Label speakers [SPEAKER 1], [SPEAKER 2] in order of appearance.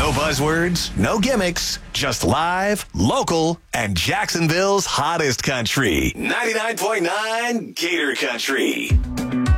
[SPEAKER 1] No buzzwords, no gimmicks, just live, local, and Jacksonville's hottest country. 99.9 Gator Country.